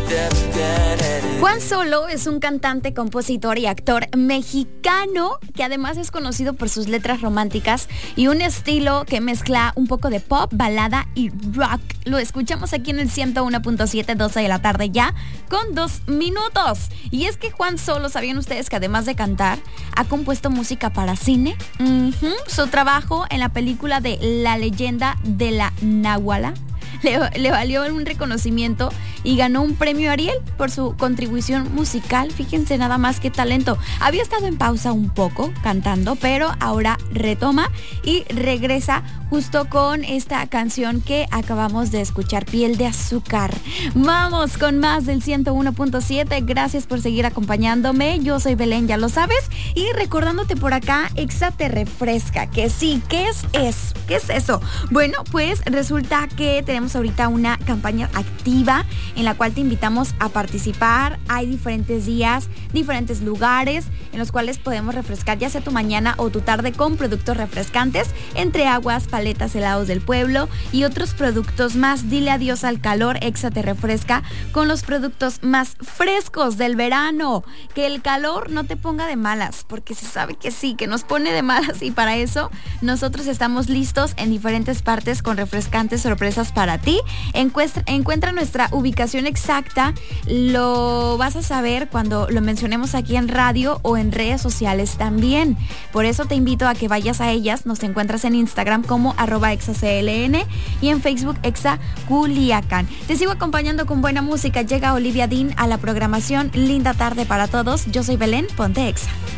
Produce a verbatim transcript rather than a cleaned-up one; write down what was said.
Juan Solo es un cantante, compositor y actor mexicano que además es conocido por sus letras románticas y un estilo que mezcla un poco de pop, balada y rock. Lo escuchamos aquí en el ciento uno punto siete, doce de la tarde ya, con dos minutos. Y es que Juan Solo, ¿sabían ustedes que además de cantar, ha compuesto música para cine? Uh-huh. Su trabajo en la película de La leyenda de la Náhuatl Le, le valió un reconocimiento y ganó un premio Ariel por su contribución musical. Fíjense nada más qué talento. Había estado en pausa un poco cantando, pero ahora retoma y regresa justo con esta canción que acabamos de escuchar, Piel de Azúcar. Vamos con más del ciento uno punto siete. Gracias por seguir acompañándome. Yo soy Belén, ya lo sabes. Y recordándote por acá, Exa te refresca. Que sí, ¿qué es eso? ¿Qué es eso? Bueno, pues resulta que tenemos ahorita una campaña activa en la cual te invitamos a participar. Hay diferentes días, diferentes lugares en los cuales podemos refrescar ya sea tu mañana o tu tarde con productos refrescantes, entre aguas, paletas, helados del pueblo y otros productos más. Dile adiós al calor, Exa te refresca con los productos más frescos del verano. Que el calor no te ponga de malas, porque se sabe que sí, que nos pone de malas, y para eso nosotros estamos listos en diferentes partes con refrescantes sorpresas para ti. Encuentra, encuentra nuestra ubicación exacta, lo vas a saber cuando lo mencionemos aquí en radio o en redes sociales también. Por eso te invito a que vayas a ellas. Nos encuentras en Instagram como arroba exacln y en Facebook Exa Culiacán. Te sigo acompañando con buena música. Llega Olivia Dean a la programación. Linda tarde para todos. Yo soy Belén, ponte Exa.